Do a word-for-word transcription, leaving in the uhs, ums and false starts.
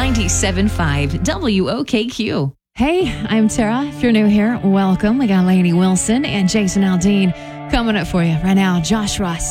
ninety-seven point five W O K Q. Hey, I'm Tara. If you're new here, welcome. We got Lainey Wilson and Jason Aldean coming up for you right now. Josh Ross.